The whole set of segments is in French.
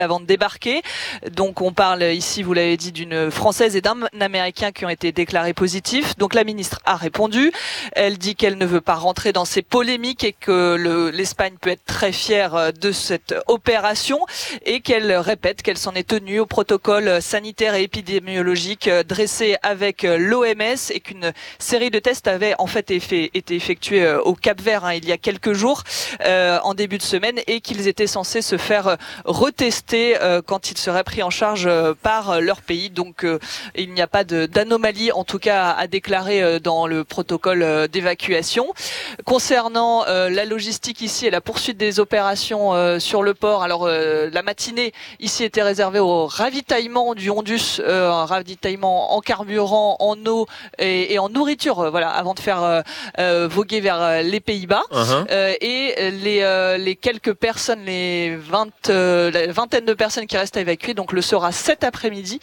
avant de débarquer. Donc on parle ici, vous l'avez dit, d'une Française et d'un Américain qui ont été déclarés positifs. Donc la ministre a répondu. Elle dit qu'elle ne veut pas rentrer dans ces polémiques et que l'Espagne peut être très fière de cette opération et qu'elle répète qu'elle s'en est tenue au protocole sanitaire et épidémiologique dressé avec l'OMS et qu'une série de tests avait en fait été effectués au Cap-Vert il y a quelques jours en début de semaine et qu'ils étaient censés se faire retester quand ils seraient pris en charge par leur pays. Donc il n'y a pas d'anomalie en tout cas à déclarer dans le protocole d'évacuation. Concernant la logistique ici et la poursuite des opérations sur le port, alors la matinée ici était réservée au ravitaillement du Hondus, un ravitaillement en carburant, en eau et en nourriture, voilà, avant de faire voguer vers les Pays-Bas. Et les quelques personnes, la vingtaine de personnes qui restent à évacuer, donc le sera cet après-midi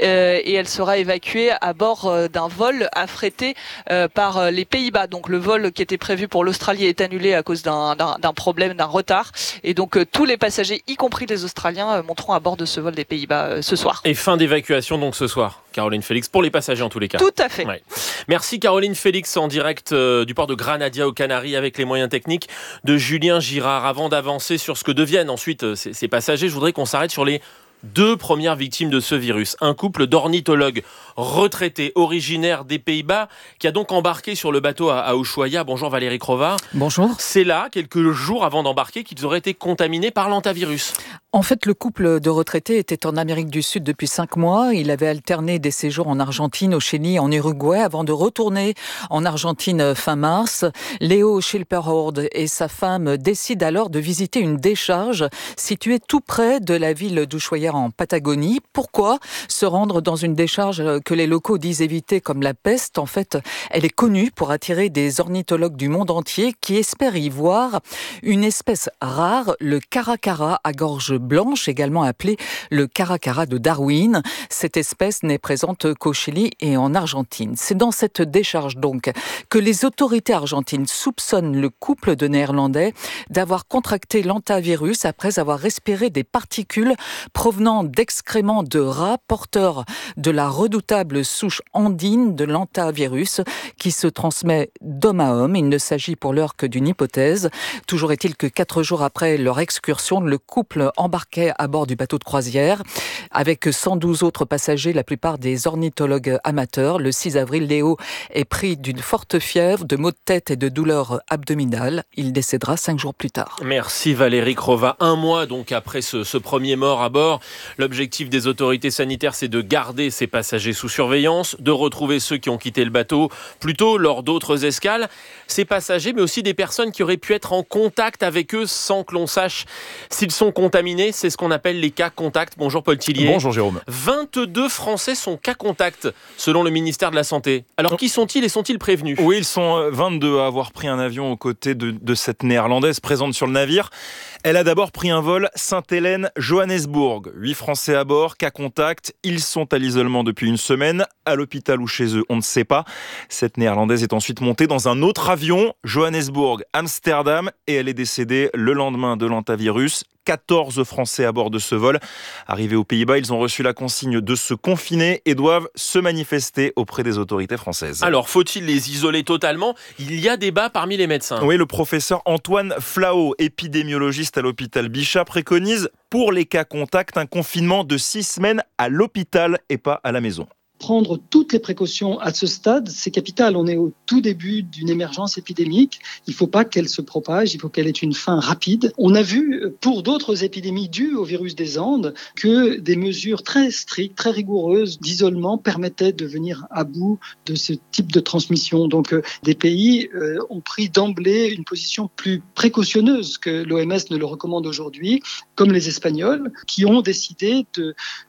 et elle sera évacuée à bord d'un vol affrété par les Pays-Bas. Donc le vol qui était prévu pour l'Australie est annulé à cause d'un problème, d'un retard. Et donc tous les passagers, y compris les Australiens, monteront à bord de ce vol des Pays-Bas ce soir. Et fin d'évacuation donc ce soir, Caroline Félix, pour les passagers en tous les cas. Tout à fait. Ouais. Merci Caroline Félix en direct du port de Granadia aux Canaries avec les moyens techniques de Julien Girard. Avant d'avancer sur ce que deviennent ensuite ces passagers, je voudrais qu'on s'arrête sur les 2 premières victimes de ce virus. Un couple d'ornithologues retraités originaires des Pays-Bas qui a donc embarqué sur le bateau à Ushuaïa. Bonjour Valérie Crova. Bonjour. C'est là, quelques jours avant d'embarquer, qu'ils auraient été contaminés par l'hantavirus. En fait, le couple de retraités était en Amérique du Sud depuis 5 mois. Il avait alterné des séjours en Argentine, au Chili, en Uruguay, avant de retourner en Argentine fin mars. Léo Schilperhord et sa femme décident alors de visiter une décharge située tout près de la ville d'Ushuaïa en Patagonie. Pourquoi se rendre dans une décharge que les locaux disent éviter comme la peste? En fait, elle est connue pour attirer des ornithologues du monde entier qui espèrent y voir une espèce rare, le caracara à gorge blanche, également appelé le caracara de Darwin. Cette espèce n'est présente qu'au Chili et en Argentine. C'est dans cette décharge donc que les autorités argentines soupçonnent le couple de Néerlandais d'avoir contracté l'hantavirus après avoir respiré des particules provenant d'excréments de rats porteurs de la redoutable souche andine de l'hantavirus qui se transmet d'homme à homme. Il ne s'agit pour l'heure que d'une hypothèse. Toujours est-il que 4 jours après leur excursion, le couple embarquait à bord du bateau de croisière avec 112 autres passagers, la plupart des ornithologues amateurs. Le 6 avril, Léo est pris d'une forte fièvre, de maux de tête et de douleurs abdominales. Il décédera 5 jours plus tard. Merci Valérie Crova. 1 mois donc après ce premier mort à bord, l'objectif des autorités sanitaires, c'est de garder ces passagers sous surveillance, de retrouver ceux qui ont quitté le bateau plus tôt lors d'autres escales. Ces passagers, mais aussi des personnes qui auraient pu être en contact avec eux sans que l'on sache s'ils sont contaminés. C'est ce qu'on appelle les cas contacts. Bonjour Paul Tillier. Bonjour Jérôme. 22 Français sont cas contacts selon le ministère de la Santé. Alors qui sont-ils et sont-ils prévenus? Oui, ils sont 22 à avoir pris un avion aux côtés de cette néerlandaise présente sur le navire. Elle a d'abord pris un vol Sainte-Hélène-Johannesburg. 8 Français à bord, cas contact. Ils sont à l'isolement depuis une semaine. À l'hôpital ou chez eux, on ne sait pas. Cette néerlandaise est ensuite montée dans un autre avion, Johannesburg-Amsterdam, et elle est décédée le lendemain de l'hantavirus. 14 Français à bord de ce vol. Arrivés aux Pays-Bas, ils ont reçu la consigne de se confiner et doivent se manifester auprès des autorités françaises. Alors, faut-il les isoler totalement? Il y a débat parmi les médecins. Oui, le professeur Antoine Flao, épidémiologiste à l'hôpital Bichat, préconise pour les cas contacts un confinement de 6 semaines à l'hôpital et pas à la maison. Prendre toutes les précautions à ce stade, c'est capital. On est au tout début d'une émergence épidémique. Il ne faut pas qu'elle se propage, il faut qu'elle ait une fin rapide. On a vu, pour d'autres épidémies dues au virus des Andes, que des mesures très strictes, très rigoureuses d'isolement permettaient de venir à bout de ce type de transmission. Donc, des pays ont pris d'emblée une position plus précautionneuse que l'OMS ne le recommande aujourd'hui, comme les Espagnols, qui ont décidé de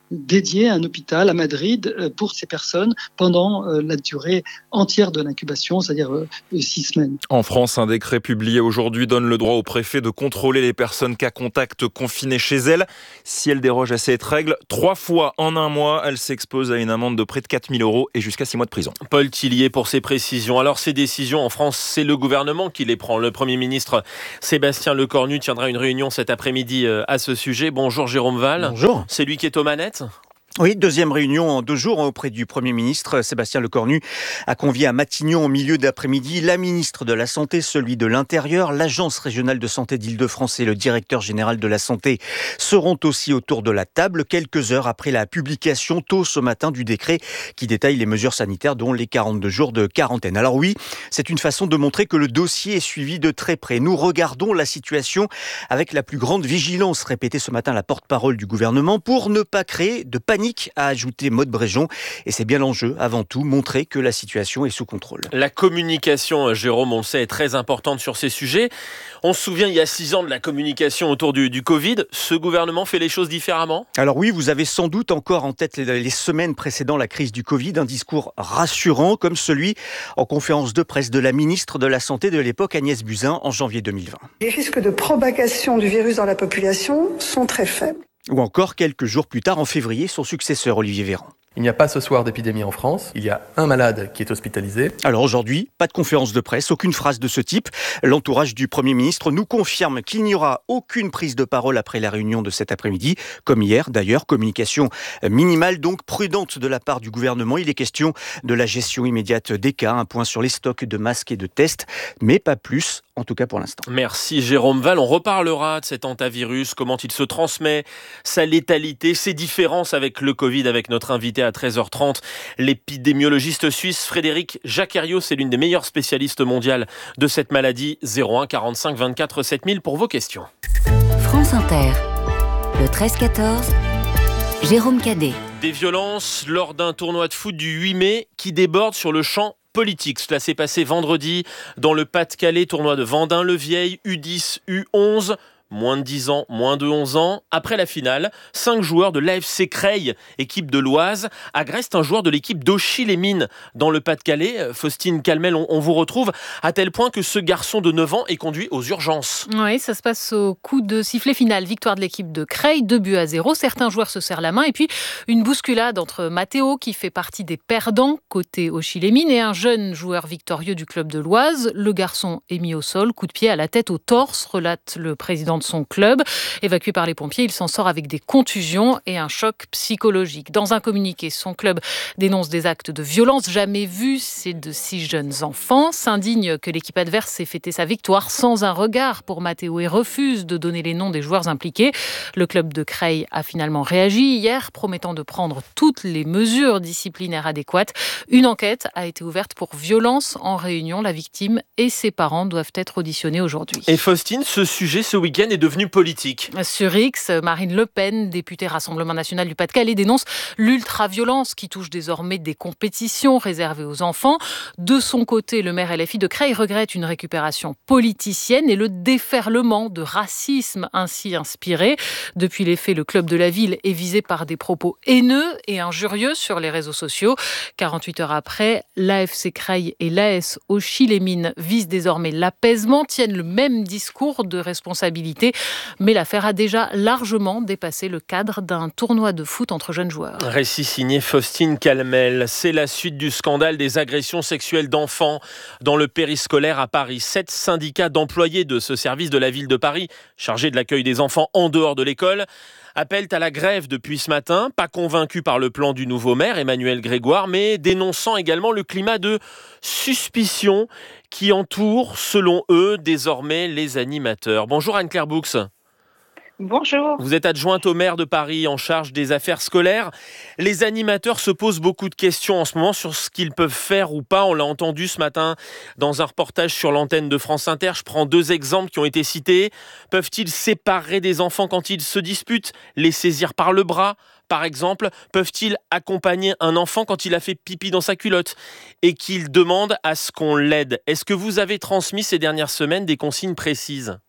dédié un hôpital à Madrid pour ces personnes pendant la durée entière de l'incubation, c'est-à-dire 6 semaines. En France, un décret publié aujourd'hui donne le droit au préfet de contrôler les personnes cas contact confinées chez elles. Si elles dérogent à cette règle, 3 fois en un mois, elles s'exposent à une amende de près de 4 000 € et jusqu'à 6 mois de prison. Paul Tillier pour ces précisions. Alors ces décisions en France, c'est le gouvernement qui les prend. Le Premier ministre Sébastien Lecornu tiendra une réunion cet après-midi à ce sujet. Bonjour Jérôme Valls. Bonjour. C'est lui qui est aux manettes ? Oui, deuxième réunion en 2 jours auprès du Premier ministre. Sébastien Lecornu a convié à Matignon au milieu d'après-midi la ministre de la Santé, celui de l'Intérieur, l'Agence régionale de santé d'Île-de-France et le directeur général de la Santé seront aussi autour de la table quelques heures après la publication tôt ce matin du décret qui détaille les mesures sanitaires dont les 42 jours de quarantaine. Alors oui, c'est une façon de montrer que le dossier est suivi de très près. Nous regardons la situation avec la plus grande vigilance, répétait ce matin la porte-parole du gouvernement, pour ne pas créer de panique, a ajouté Maud Bréjon. Et c'est bien l'enjeu, avant tout, montrer que la situation est sous contrôle. La communication, Jérôme, on le sait, est très importante sur ces sujets. On se souvient, il y a 6 ans, de la communication autour du Covid. Ce gouvernement fait les choses différemment ? Alors oui, vous avez sans doute encore en tête les semaines précédant la crise du Covid, un discours rassurant comme celui en conférence de presse de la ministre de la Santé de l'époque, Agnès Buzyn, en janvier 2020. Les risques de propagation du virus dans la population sont très faibles. Ou encore quelques jours plus tard, en février, son successeur Olivier Véran. Il n'y a pas ce soir d'épidémie en France. Il y a un malade qui est hospitalisé. Alors aujourd'hui, pas de conférence de presse, aucune phrase de ce type. L'entourage du Premier ministre nous confirme qu'il n'y aura aucune prise de parole après la réunion de cet après-midi. Comme hier d'ailleurs, communication minimale, donc prudente de la part du gouvernement. Il est question de la gestion immédiate des cas, un point sur les stocks de masques et de tests, mais pas plus, en tout cas pour l'instant. Merci Jérôme Valls. On reparlera de cet hantavirus, comment il se transmet, sa létalité, ses différences avec le Covid, avec notre invité à 13h30, l'épidémiologiste suisse Frédéric Jacqueriot. C'est l'une des meilleures spécialistes mondiales de cette maladie. 01 45 24 7000 pour vos questions. France Inter, le 13-14, Jérôme Cadet. Des violences lors d'un tournoi de foot du 8 mai qui déborde sur le champ politique. Cela s'est passé vendredi dans le Pas-de-Calais, tournoi de Vendin-le-Vieil, U10, U11. Moins de 10 ans, moins de 11 ans. Après la finale, 5 joueurs de l'AFC Creil, équipe de l'Oise, agressent un joueur de l'équipe d'Auchy-les-Mines dans le Pas-de-Calais. Faustine Calmel, on vous retrouve à tel point que ce garçon de 9 ans est conduit aux urgences. Oui, ça se passe au coup de sifflet final. Victoire de l'équipe de Creil, 2-0. Certains joueurs se serrent la main et puis une bousculade entre Mathéo, qui fait partie des perdants côté Auchy-les-Mines, et un jeune joueur victorieux du club de l'Oise. Le garçon est mis au sol, coup de pied à la tête, au torse, relate le président de son club. Évacué par les pompiers, il s'en sort avec des contusions et un choc psychologique. Dans un communiqué, son club dénonce des actes de violence jamais vus chez de 6 jeunes enfants, s'indigne que l'équipe adverse ait fêté sa victoire sans un regard pour Mathéo et refuse de donner les noms des joueurs impliqués. Le club de Creil a finalement réagi hier, promettant de prendre toutes les mesures disciplinaires adéquates. Une enquête a été ouverte pour violence en Réunion. La victime et ses parents doivent être auditionnés aujourd'hui. Et Faustine, ce sujet ce week-end est devenu politique. Sur X, Marine Le Pen, députée Rassemblement National du Pas-de-Calais, dénonce l'ultra-violence qui touche désormais des compétitions réservées aux enfants. De son côté, le maire LFI de Creil regrette une récupération politicienne et le déferlement de racisme ainsi inspiré. Depuis les faits, le club de la ville est visé par des propos haineux et injurieux sur les réseaux sociaux. 48 heures après, l'AFC Creil et l'AS Auchy-les-Mines visent désormais l'apaisement, tiennent le même discours de responsabilité. Mais l'affaire a déjà largement dépassé le cadre d'un tournoi de foot entre jeunes joueurs. Récit signé Faustine Calmel. C'est la suite du scandale des agressions sexuelles d'enfants dans le périscolaire à Paris. 7 syndicats d'employés de ce service de la ville de Paris, chargés de l'accueil des enfants en dehors de l'école, appellent à la grève depuis ce matin, pas convaincus par le plan du nouveau maire Emmanuel Grégoire, mais dénonçant également le climat de suspicion qui entoure, selon eux, désormais les animateurs. Bonjour Anne-Claire Boux. Bonjour. Vous êtes adjointe au maire de Paris en charge des affaires scolaires. Les animateurs se posent beaucoup de questions en ce moment sur ce qu'ils peuvent faire ou pas. On l'a entendu ce matin dans un reportage sur l'antenne de France Inter. Je prends 2 exemples qui ont été cités. Peuvent-ils séparer des enfants quand ils se disputent, les saisir par le bras ? Par exemple, peuvent-ils accompagner un enfant quand il a fait pipi dans sa culotte et qu'il demande à ce qu'on l'aide ? Est-ce que vous avez transmis ces dernières semaines des consignes précises ?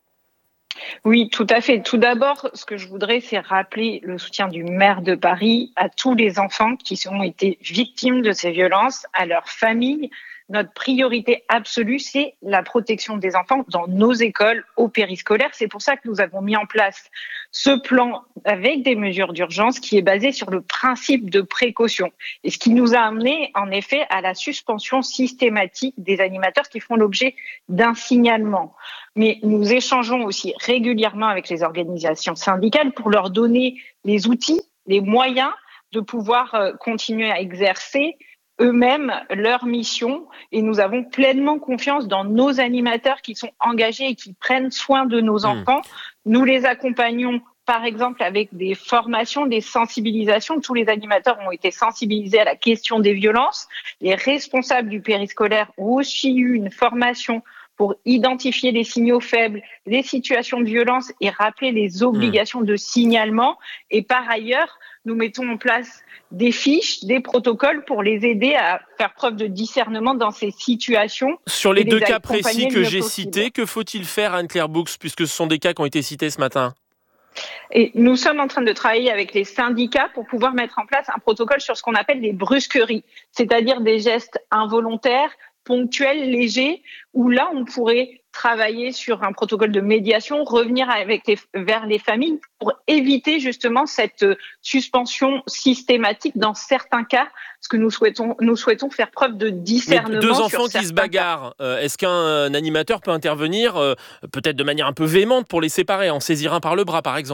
Oui, tout à fait. Tout d'abord, ce que je voudrais, c'est rappeler le soutien du maire de Paris à tous les enfants qui ont été victimes de ces violences, à leurs familles. Notre priorité absolue, c'est la protection des enfants dans nos écoles, au périscolaire. C'est pour ça que nous avons mis en place ce plan avec des mesures d'urgence qui est basé sur le principe de précaution. Et ce qui nous a amené, en effet, à la suspension systématique des animateurs qui font l'objet d'un signalement. Mais nous échangeons aussi régulièrement avec les organisations syndicales pour leur donner les outils, les moyens de pouvoir continuer à exercer eux-mêmes leur mission, et nous avons pleinement confiance dans nos animateurs qui sont engagés et qui prennent soin de nos enfants. Nous les accompagnons par exemple avec des formations, des sensibilisations. Tous les animateurs ont été sensibilisés à la question des violences. Les responsables du périscolaire ont aussi eu une formation pour identifier les signaux faibles, les situations de violence et rappeler les obligations de signalement. Et par ailleurs, nous mettons en place des fiches, des protocoles pour les aider à faire preuve de discernement dans ces situations. Sur les 2 cas précis que j'ai cités, que faut-il faire, Anne-Claire Boucks, puisque ce sont des cas qui ont été cités ce matin ? Et nous sommes en train de travailler avec les syndicats pour pouvoir mettre en place un protocole sur ce qu'on appelle les brusqueries, c'est-à-dire des gestes involontaires, ponctuels, légers, où là, on pourrait travailler sur un protocole de médiation, revenir vers les familles pour éviter justement cette suspension systématique dans certains cas, parce que nous souhaitons faire preuve de discernement. Mais 2 enfants qui se bagarrent, est-ce qu'un animateur peut intervenir, peut-être de manière un peu véhémente, pour les séparer, en saisir un par le bras, par exemple ?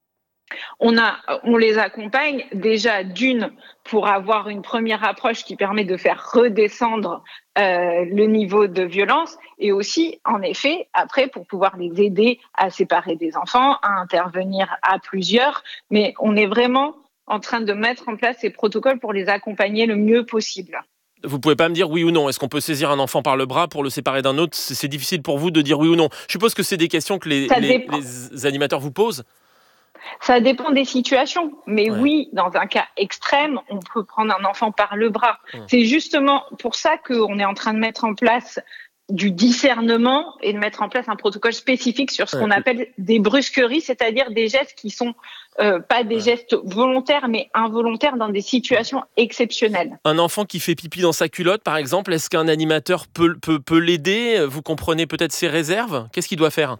On les accompagne déjà pour avoir une première approche qui permet de faire redescendre le niveau de violence, et aussi, en effet, après, pour pouvoir les aider à séparer des enfants, à intervenir à plusieurs. Mais on est vraiment en train de mettre en place ces protocoles pour les accompagner le mieux possible. Vous pouvez pas me dire oui ou non. Est-ce qu'on peut saisir un enfant par le bras pour le séparer d'un autre ? C'est difficile pour vous de dire oui ou non. Je suppose que c'est des questions que les animateurs vous posent. Ça dépend des situations, mais oui, dans un cas extrême, on peut prendre un enfant par le bras. C'est justement pour ça qu'on est en train de mettre en place du discernement et de mettre en place un protocole spécifique sur ce qu'on appelle des brusqueries, c'est-à-dire des gestes qui sont pas des gestes volontaires, mais involontaires dans des situations exceptionnelles. Un enfant qui fait pipi dans sa culotte, par exemple, est-ce qu'un animateur peut l'aider ? Vous comprenez peut-être ses réserves ? Qu'est-ce qu'il doit faire ?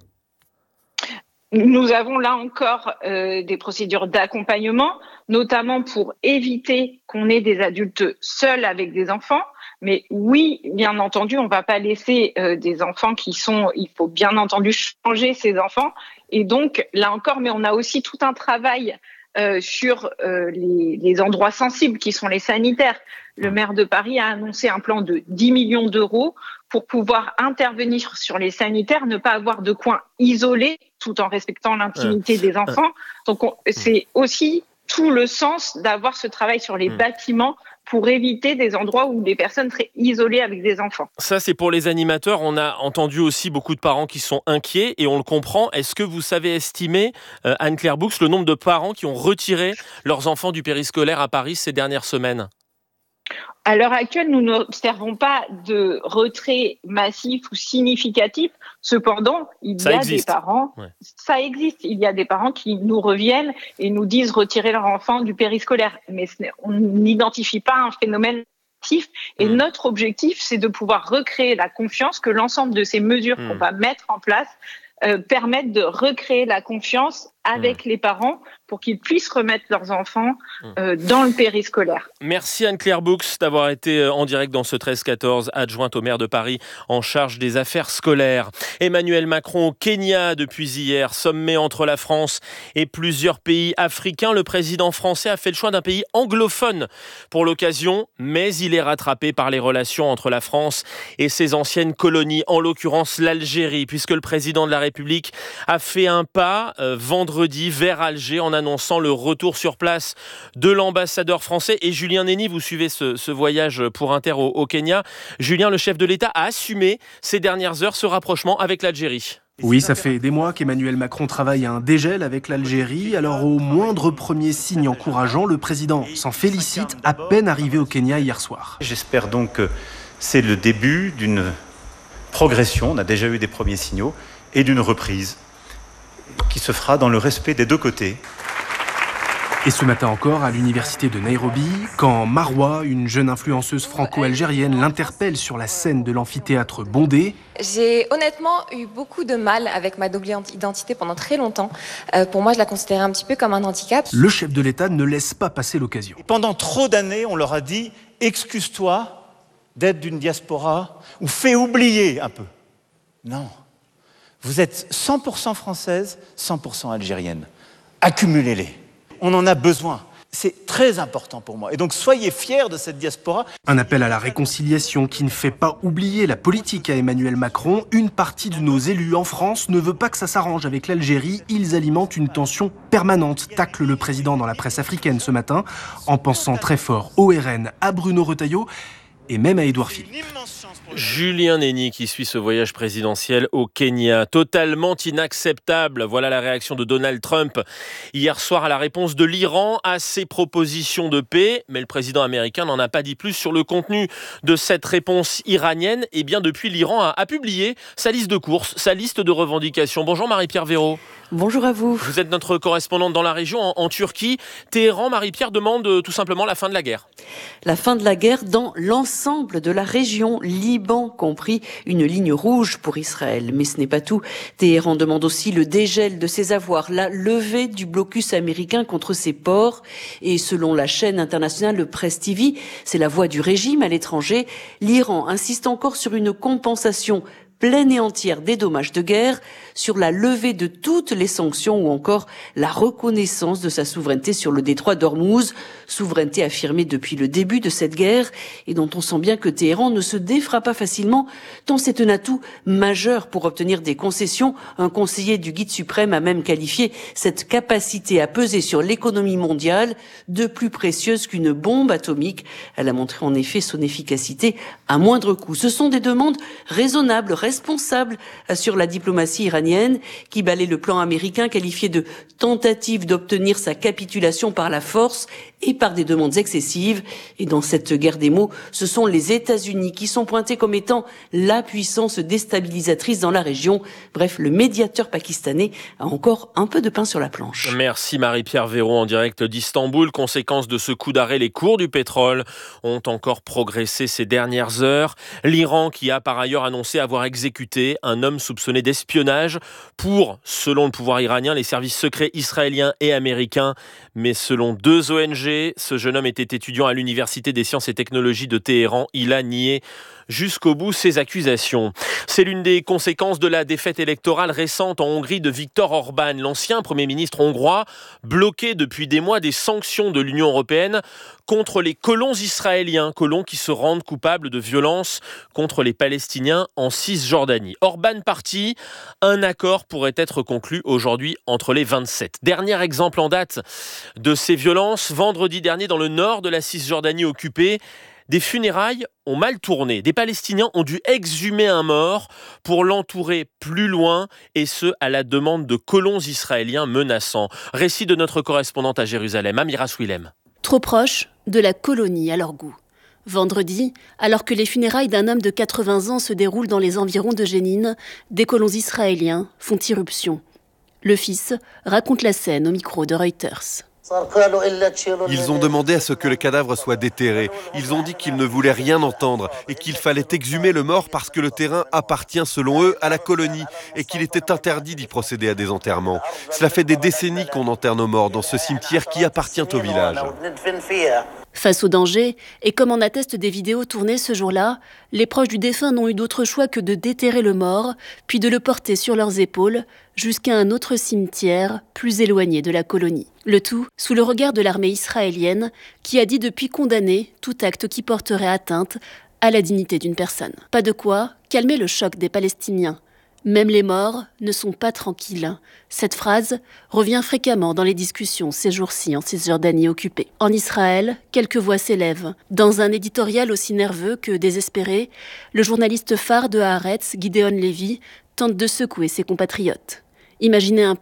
Nous avons là encore des procédures d'accompagnement, notamment pour éviter qu'on ait des adultes seuls avec des enfants. Mais oui, bien entendu, on ne va pas laisser des enfants il faut bien entendu changer ces enfants. Et donc, là encore, mais on a aussi tout un travail sur les endroits sensibles qui sont les sanitaires. Le maire de Paris a annoncé un plan de 10 millions d'euros pour pouvoir intervenir sur les sanitaires, ne pas avoir de coins isolés tout en respectant l'intimité des enfants. Donc c'est aussi tout le sens d'avoir ce travail sur les bâtiments pour éviter des endroits où des personnes seraient isolées avec des enfants. Ça, c'est pour les animateurs. On a entendu aussi beaucoup de parents qui sont inquiets et on le comprend. Est-ce que vous savez estimer, Anne-Claire Boucks, le nombre de parents qui ont retiré leurs enfants du périscolaire à Paris ces dernières semaines ? À l'heure actuelle, nous n'observons pas de retrait massif ou significatif. Cependant, il y a des parents, ça existe. Il y a des parents qui nous reviennent et nous disent retirer leur enfant du périscolaire. Mais on n'identifie pas un phénomène massif. Et notre objectif, c'est de pouvoir recréer la confiance, que l'ensemble de ces mesures qu'on va mettre en place permettent de recréer la confiance avec les parents pour qu'ils puissent remettre leurs enfants dans le périscolaire. Merci Anne-Claire Boucks d'avoir été en direct dans ce 13-14, adjointe au maire de Paris en charge des affaires scolaires. Emmanuel Macron au Kenya depuis hier, sommet entre la France et plusieurs pays africains. Le président français a fait le choix d'un pays anglophone pour l'occasion, mais il est rattrapé par les relations entre la France et ses anciennes colonies, en l'occurrence l'Algérie, puisque le président de la République a fait un pas vendredi vers Alger en annonçant le retour sur place de l'ambassadeur français. Et Julien Néni, vous suivez ce voyage pour Inter au Kenya. Julien, le chef de l'État, a assumé ces dernières heures ce rapprochement avec l'Algérie. Oui, ça fait des mois qu'Emmanuel Macron travaille à un dégel avec l'Algérie. Alors au moindre premier signe encourageant, le président s'en félicite, à peine arrivé au Kenya hier soir. J'espère donc que c'est le début d'une progression, on a déjà eu des premiers signaux, et d'une reprise qui se fera dans le respect des deux côtés. Et ce matin encore, à l'université de Nairobi, quand Marwa, une jeune influenceuse franco-algérienne, l'interpelle sur la scène de l'amphithéâtre bondé. J'ai honnêtement eu beaucoup de mal avec ma double identité pendant très longtemps. Pour moi, je la considérais un petit peu comme un handicap. Le chef de l'État ne laisse pas passer l'occasion. Pendant trop d'années, on leur a dit « excuse-toi d'être d'une diaspora ou fais oublier un peu ». Non, vous êtes 100% française, 100% algérienne. Accumulez-les. On en a besoin. C'est très important pour moi. Et donc, soyez fiers de cette diaspora. Un appel à la réconciliation qui ne fait pas oublier la politique à Emmanuel Macron. Une partie de nos élus en France ne veut pas que ça s'arrange avec l'Algérie. Ils alimentent une tension permanente, tacle le président dans la presse africaine ce matin, en pensant très fort au RN, à Bruno Retailleau et même à Édouard Philippe. Julien Nenny qui suit ce voyage présidentiel au Kenya. Totalement inacceptable. Voilà la réaction de Donald Trump hier soir à la réponse de l'Iran à ses propositions de paix. Mais le président américain n'en a pas dit plus sur le contenu de cette réponse iranienne. Et bien depuis, l'Iran a publié sa liste de courses, sa liste de revendications. Bonjour Marie-Pierre Véraud. Bonjour à vous. Vous êtes notre correspondante dans la région, en Turquie. Téhéran, Marie-Pierre, demande tout simplement la fin de la guerre. La fin de la guerre dans l'ensemble de la région, Liban compris, une ligne rouge pour Israël. Mais ce n'est pas tout. Téhéran demande aussi le dégel de ses avoirs, la levée du blocus américain contre ses ports. Et selon la chaîne internationale Press TV, c'est la voix du régime à l'étranger, l'Iran insiste encore sur une compensation pleine et entière des dommages de guerre, sur la levée de toutes les sanctions ou encore la reconnaissance de sa souveraineté sur le détroit d'Ormuz, souveraineté affirmée depuis le début de cette guerre et dont on sent bien que Téhéran ne se défera pas facilement tant c'est un atout majeur pour obtenir des concessions. Un conseiller du guide suprême a même qualifié cette capacité à peser sur l'économie mondiale de plus précieuse qu'une bombe atomique. Elle a montré en effet son efficacité à moindre coût. Ce sont des demandes raisonnables, responsable, assure la diplomatie iranienne, qui balaie le plan américain qualifié de tentative d'obtenir sa capitulation par la force et par des demandes excessives. Et dans cette guerre des mots, ce sont les États-Unis qui sont pointés comme étant la puissance déstabilisatrice dans la région. Bref, le médiateur pakistanais a encore un peu de pain sur la planche. Merci Marie-Pierre Véraud en direct d'Istanbul. Conséquence de ce coup d'arrêt, les cours du pétrole ont encore progressé ces dernières heures. L'Iran qui a par ailleurs annoncé avoir exécuté un homme soupçonné d'espionnage pour, selon le pouvoir iranien, les services secrets israéliens et américains. Mais selon 2 ONG, ce jeune homme était étudiant à l'Université des sciences et technologies de Téhéran. Il a nié jusqu'au bout ces accusations. C'est l'une des conséquences de la défaite électorale récente en Hongrie de Viktor Orban, l'ancien Premier ministre hongrois, bloqué depuis des mois des sanctions de l'Union européenne contre les colons israéliens, colons qui se rendent coupables de violences contre les Palestiniens en Cisjordanie. Orban parti, un accord pourrait être conclu aujourd'hui entre les 27. Dernier exemple en date de ces violences, vendredi dernier dans le nord de la Cisjordanie occupée, des funérailles ont mal tourné. Des Palestiniens ont dû exhumer un mort pour l'entourer plus loin, et ce, à la demande de colons israéliens menaçants. Récit de notre correspondante à Jérusalem, Amira Swilem. Trop proche de la colonie à leur goût. Vendredi, alors que les funérailles d'un homme de 80 ans se déroulent dans les environs de Jénine, des colons israéliens font irruption. Le fils raconte la scène au micro de Reuters. Ils ont demandé à ce que le cadavre soit déterré. Ils ont dit qu'ils ne voulaient rien entendre et qu'il fallait exhumer le mort parce que le terrain appartient, selon eux, à la colonie et qu'il était interdit d'y procéder à des enterrements. Cela fait des décennies qu'on enterre nos morts dans ce cimetière qui appartient au village. Face au danger, et comme en attestent des vidéos tournées ce jour-là, les proches du défunt n'ont eu d'autre choix que de déterrer le mort, puis de le porter sur leurs épaules jusqu'à un autre cimetière plus éloigné de la colonie. Le tout sous le regard de l'armée israélienne qui a dit depuis condamner tout acte qui porterait atteinte à la dignité d'une personne. Pas de quoi calmer le choc des Palestiniens. Même les morts ne sont pas tranquilles. Cette phrase revient fréquemment dans les discussions ces jours-ci en Cisjordanie occupée. En Israël, quelques voix s'élèvent. Dans un éditorial aussi nerveux que désespéré, le journaliste phare de Haaretz, Gideon Levy, tente de secouer ses compatriotes. Imaginez un peu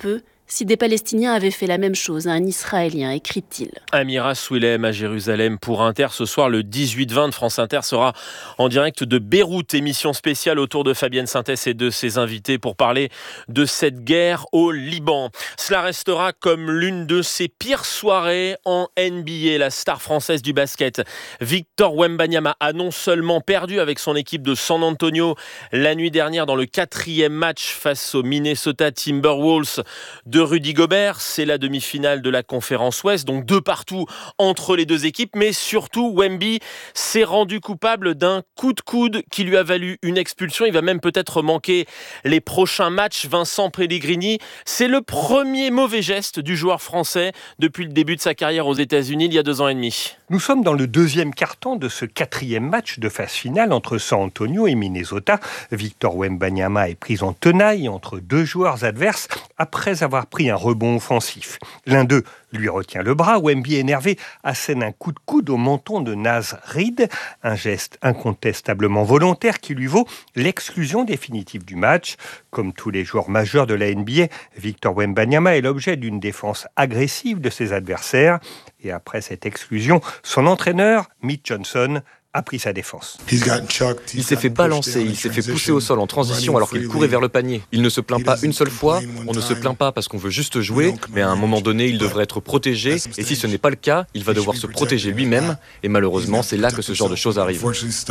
si des Palestiniens avaient fait la même chose à un Israélien, écrit-il. Amira Swilem à Jérusalem pour Inter. Ce soir, le 18-20 de France Inter sera en direct de Beyrouth. Émission spéciale autour de Fabienne Sintès et de ses invités pour parler de cette guerre au Liban. Cela restera comme l'une de ses pires soirées en NBA. La star française du basket, Victor Wembanyama, a non seulement perdu avec son équipe de San Antonio la nuit dernière dans le 4e match face aux Minnesota Timberwolves de Rudy Gobert. C'est la demi-finale de la conférence Ouest, donc 2-2 entre les deux équipes. Mais surtout, Wemby s'est rendu coupable d'un coup de coude qui lui a valu une expulsion. Il va même peut-être manquer les prochains matchs. Vincent Pellegrini, c'est le premier mauvais geste du joueur français depuis le début de sa carrière aux États-Unis il y a 2 ans et demi. Nous sommes dans le 2e quart-temps de ce 4e match de phase finale entre San Antonio et Minnesota. Victor Wembanyama est pris en tenaille entre 2 joueurs adverses après avoir pris un rebond offensif. L'un d'eux lui retient le bras. Wemby, énervé, assène un coup de coude au menton de Naz Reid, un geste incontestablement volontaire qui lui vaut l'exclusion définitive du match. Comme tous les joueurs majeurs de la NBA, Victor Wembanyama est l'objet d'une défense agressive de ses adversaires. Et après cette exclusion, son entraîneur, Mitch Johnson, a pris sa défense. Il s'est fait balancer, il s'est fait pousser au sol en transition alors qu'il courait vers le panier. Il ne se plaint pas une seule fois, on ne se plaint pas parce qu'on veut juste jouer, mais à un moment donné, il devrait être protégé, et si ce n'est pas le cas, il va devoir se protéger lui-même, et malheureusement, c'est là que ce genre de choses arrive.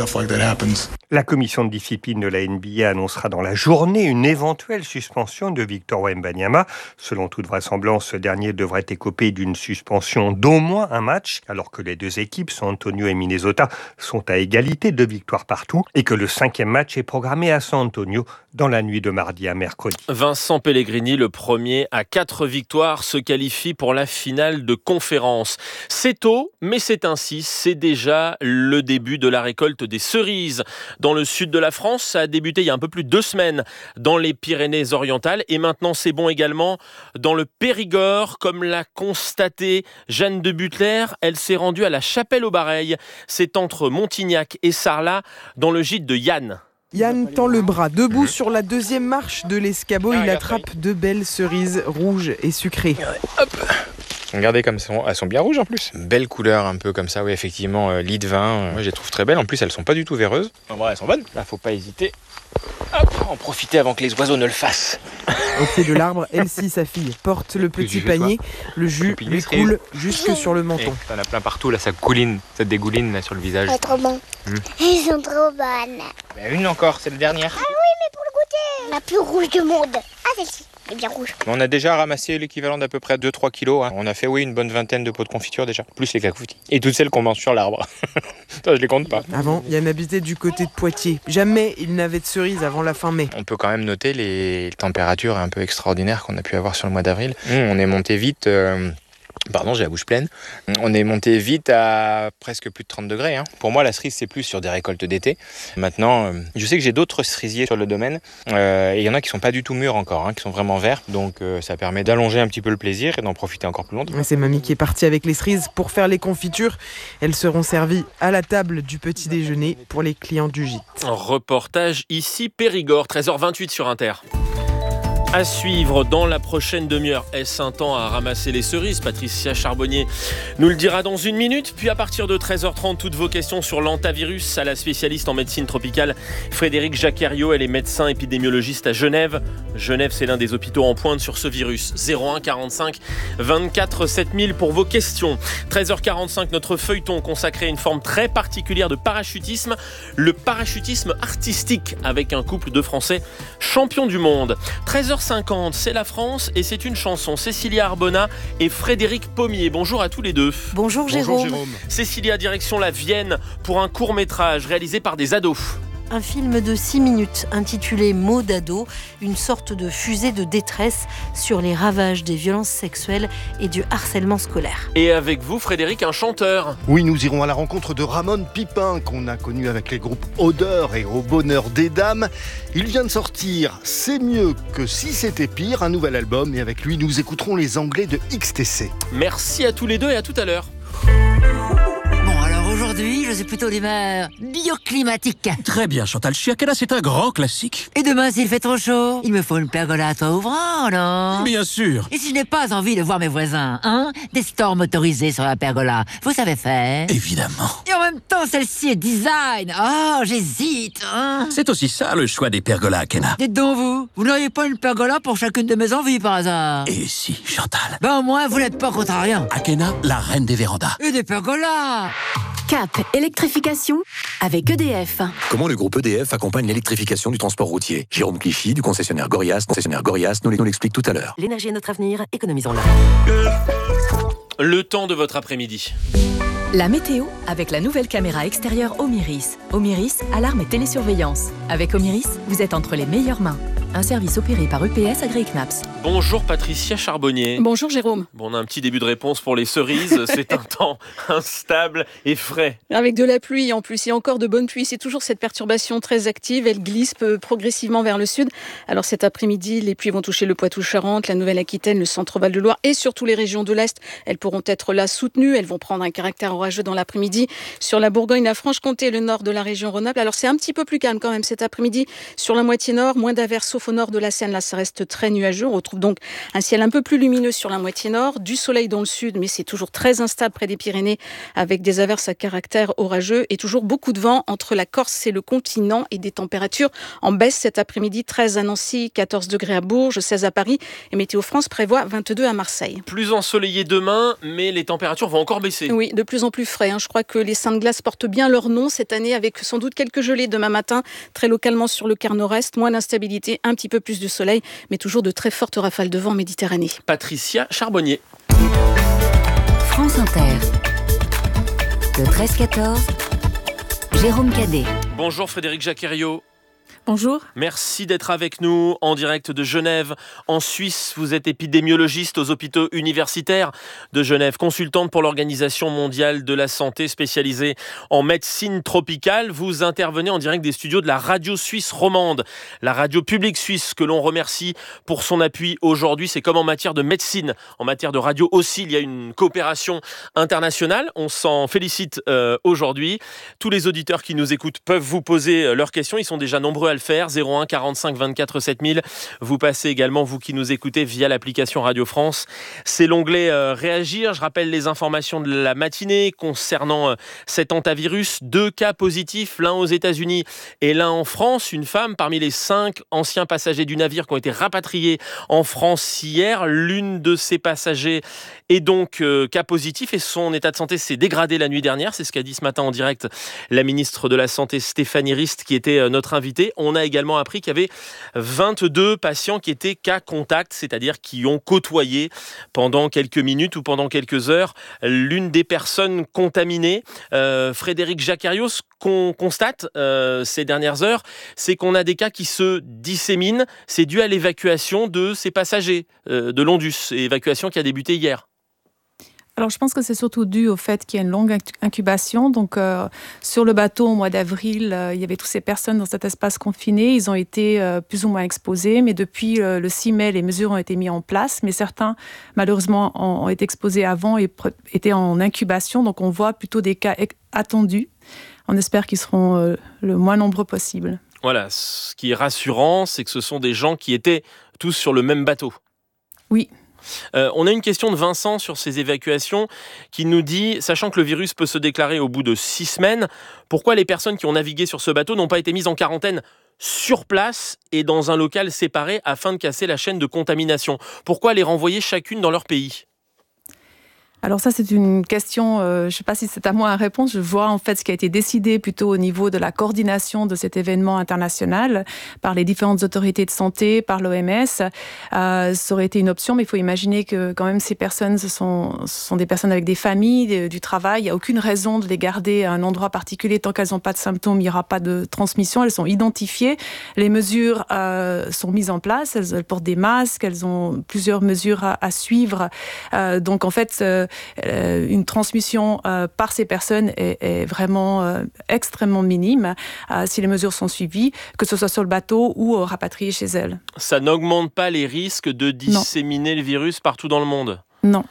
La commission de discipline de la NBA annoncera dans la journée une éventuelle suspension de Victor Wembanyama. Selon toute vraisemblance, ce dernier devrait écoper d'une suspension d'au moins un match, alors que les deux équipes, San Antonio et Minnesota, sont à égalité, 2 victoires partout, et que le 5e match est programmé à San Antonio dans la nuit de mardi à mercredi. Vincent Pellegrini, le premier à 4 victoires, se qualifie pour la finale de conférence. C'est tôt, mais c'est ainsi. C'est déjà le début de la récolte des cerises. Dans le sud de la France, ça a débuté il y a un peu plus de 2 semaines dans les Pyrénées-Orientales, et maintenant c'est bon également dans le Périgord, comme l'a constaté Jeanne de Butler. Elle s'est rendue à la Chapelle-au-Bareil. C'est entre Montignac et Sarlat, dans le gîte de Yann. Yann tend le bras. Debout sur la 2e marche de l'escabeau, il attrape 2 belles cerises rouges et sucrées. Hop. Regardez comme elles sont bien rouges en plus. Belle couleur un peu comme ça, oui effectivement, lit de vin. Moi je les trouve très belles, en plus elles sont pas du tout véreuses. En vrai elles sont bonnes. Là faut pas hésiter. Hop, en profiter avant que les oiseaux ne le fassent. Au pied de l'arbre, Elsie, sa fille, porte le petit panier. Le jus lui coule jusque sur le menton. T'en as plein partout, là ça couline, ça dégouline là, sur le visage. C'est trop bon. Ils sont trop bonnes. Une encore, c'est la dernière. Ah oui, mais pour le goûter. La plus rouge du monde. Ah, celle-ci. est bien rouge. On a déjà ramassé l'équivalent d'à peu près 2-3 kilos. Hein. On a fait une bonne vingtaine de pots de confiture déjà, plus les cacoutis. Et toutes celles qu'on mange sur l'arbre. Ça, je les compte pas. Avant, Yann habitait du côté de Poitiers. Jamais il n'avait de cerises avant la fin mai. On peut quand même noter les températures un peu extraordinaires qu'on a pu avoir sur le mois d'avril. On est monté vite... Pardon, j'ai la bouche pleine. On est monté vite à presque plus de 30 degrés. Hein. Pour moi, la cerise, c'est plus sur des récoltes d'été. Maintenant, je sais que j'ai d'autres cerisiers sur le domaine. Et il y en a qui sont pas du tout mûrs encore, hein, qui sont vraiment verts. Donc, ça permet d'allonger un petit peu le plaisir et d'en profiter encore plus longtemps. C'est mamie qui est partie avec les cerises pour faire les confitures. Elles seront servies à la table du petit déjeuner pour les clients du gîte. Un reportage ici, Périgord, 13h28 sur Inter. À suivre dans la prochaine demi-heure. Est-ce un temps à ramasser les cerises? Patricia Charbonnier nous le dira dans une minute. Puis à partir de 13h30, toutes vos questions sur l'hantavirus à la spécialiste en médecine tropicale Frédéric Jacqueriot. Elle est médecin épidémiologiste à Genève. Genève, c'est l'un des hôpitaux en pointe sur ce virus. 01 45 24 7000 pour vos questions. 13h45, notre feuilleton consacré à une forme très particulière de parachutisme, le parachutisme artistique, avec un couple de Français champions du monde. 13h50, c'est la France et c'est une chanson. Cécilia Arbona et Frédéric Pommier. Bonjour à tous les deux. Bonjour Jérôme. Cécilia, direction la Vienne pour un court-métrage réalisé par des ados. Un film de 6 minutes intitulé Mots d'ado, une sorte de fusée de détresse sur les ravages des violences sexuelles et du harcèlement scolaire. Et avec vous, Frédéric, un chanteur. Oui, nous irons à la rencontre de Ramon Pipin, qu'on a connu avec les groupes Odeur et Au Bonheur des Dames. Il vient de sortir C'est mieux que si c'était pire, un nouvel album, et avec lui, nous écouterons les Anglais de XTC. Merci à tous les deux et à tout à l'heure. Bon, alors Aujourd'hui, je suis plutôt d'humeur bioclimatique. Très bien, Chantal. Chiakella, c'est un grand classique. Et demain, s'il fait trop chaud, il me faut une pergola à toit ouvrant, non? Bien sûr. Et si je n'ai pas envie de voir mes voisins, des stores motorisés sur la pergola, vous savez faire? Évidemment. Et en même temps, celle-ci est design. Oh, j'hésite, C'est aussi ça, le choix des pergolas, Akena. Dites donc vous n'auriez pas une pergola pour chacune de mes envies, par hasard? Et si, Chantal? Ben au moins, vous n'êtes pas contrariant. Akena, la reine des vérandas. Et des pergolas. Cap électrification avec EDF. Comment le groupe EDF accompagne l'électrification du transport routier? Jérôme Clichy, du concessionnaire Gorias, nous l'explique tout à l'heure. L'énergie est notre avenir, économisons-la. Le temps de votre après-midi. La météo avec la nouvelle caméra extérieure Omiris. Omiris, alarme et télésurveillance. Avec Omiris, vous êtes entre les meilleures mains. Un service opéré par EPS AgriKnaps. Bonjour Patricia Charbonnier. Bonjour Jérôme. Bon, on a un petit début de réponse pour les cerises. C'est un temps instable et frais. Avec de la pluie en plus et encore de bonnes pluies. C'est toujours cette perturbation très active. Elle glisse progressivement vers le sud. Alors cet après-midi, les pluies vont toucher le Poitou-Charentes, la Nouvelle-Aquitaine, le Centre-Val de Loire et surtout les régions de l'Est. Elles pourront être là soutenues. Elles vont prendre un caractère orageux dans l'après-midi sur la Bourgogne, la Franche-Comté et le nord de la région Rhône-Alpes. Alors c'est un petit peu plus calme quand même cet après-midi sur la moitié nord. Moins d'averses sauf au nord de la Seine. Là, ça reste très nuageux. On retrouve donc un ciel un peu plus lumineux sur la moitié nord, du soleil dans le sud, mais c'est toujours très instable près des Pyrénées avec des averses à caractère orageux et toujours beaucoup de vent entre la Corse et le continent et des températures en baisse cet après-midi. 13 à Nancy, 14 degrés à Bourges, 16 à Paris et Météo France prévoit 22 à Marseille. Plus ensoleillé demain, mais les températures vont encore baisser. Oui, de plus en plus frais. Je crois que les seins de glace portent bien leur nom cette année avec sans doute quelques gelées demain matin, très localement sur le quart nord-est, moins d'instabilité, un petit peu plus de soleil, mais toujours de très fortes rafales de vent en Méditerranée. Patricia Charbonnier. France Inter. Le 13-14, Jérôme Cadet. Bonjour Frédéric Jacqueriot. Bonjour. Merci d'être avec nous en direct de Genève. En Suisse, vous êtes épidémiologiste aux hôpitaux universitaires de Genève, consultante pour l'Organisation mondiale de la santé spécialisée en médecine tropicale. Vous intervenez en direct des studios de la radio suisse romande, la radio publique suisse que l'on remercie pour son appui aujourd'hui. C'est comme en matière de médecine, en matière de radio aussi, il y a une coopération internationale. On s'en félicite aujourd'hui. Tous les auditeurs qui nous écoutent peuvent vous poser leurs questions. Ils sont déjà nombreux à le faire, 01 45 24 7000. Vous passez également, vous qui nous écoutez via l'application Radio France. C'est l'onglet Réagir. Je rappelle les informations de la matinée concernant cet hantavirus. 2 cas positifs, l'un aux États-Unis et l'un en France. Une femme parmi les 5 anciens passagers du navire qui ont été rapatriés en France hier. L'une de ces passagers est donc cas positif et son état de santé s'est dégradé la nuit dernière. C'est ce qu'a dit ce matin en direct la ministre de la Santé Stéphanie Rist qui était notre invitée. On a également appris qu'il y avait 22 patients qui étaient cas contact, c'est-à-dire qui ont côtoyé pendant quelques minutes ou pendant quelques heures l'une des personnes contaminées. Frédéric Jacqueriot, ce qu'on constate ces dernières heures, c'est qu'on a des cas qui se disséminent. C'est dû à l'évacuation de ces passagers de l'Ondus, évacuation qui a débuté hier. Alors, je pense que c'est surtout dû au fait qu'il y a une longue incubation. Donc, sur le bateau, au mois d'avril, il y avait toutes ces personnes dans cet espace confiné. Ils ont été plus ou moins exposés. Mais depuis le 6 mai, les mesures ont été mises en place. Mais certains, malheureusement, ont été exposés avant et étaient en incubation. Donc, on voit plutôt des cas attendus. On espère qu'ils seront le moins nombreux possible. Voilà, ce qui est rassurant, c'est que ce sont des gens qui étaient tous sur le même bateau. Oui. On a une question de Vincent sur ces évacuations qui nous dit, sachant que le virus peut se déclarer au bout de 6 semaines, pourquoi les personnes qui ont navigué sur ce bateau n'ont pas été mises en quarantaine sur place et dans un local séparé afin de casser la chaîne de contamination? Pourquoi les renvoyer chacune dans leur pays? Alors ça, c'est une question, je ne sais pas si c'est à moi à répondre. Je vois en fait ce qui a été décidé plutôt au niveau de la coordination de cet événement international par les différentes autorités de santé, par l'OMS. Ça aurait été une option, mais il faut imaginer que quand même ces personnes, ce sont des personnes avec des familles, du travail. Il n'y a aucune raison de les garder à un endroit particulier tant qu'elles n'ont pas de symptômes. Il n'y aura pas de transmission. Elles sont identifiées. Les mesures sont mises en place. Elles portent des masques. Elles ont plusieurs mesures à suivre. Donc en fait, une transmission par ces personnes est vraiment extrêmement minime si les mesures sont suivies, que ce soit sur le bateau ou rapatriées chez elles. Ça n'augmente pas les risques de disséminer le virus partout dans le monde? Non.